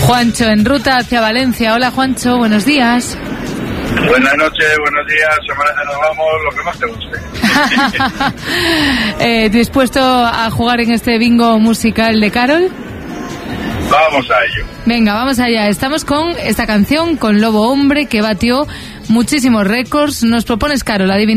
Juancho en ruta hacia Valencia. Hola Juancho, buenos días. Buenas noches, buenos días. Nos vamos lo que más te guste. ¿Dispuesto a jugar en este bingo musical de Carol? Vamos a ello. Venga, vamos allá. Estamos con esta canción, con Lobo Hombre, que batió muchísimos récords. Nos propones, Carol, adivina.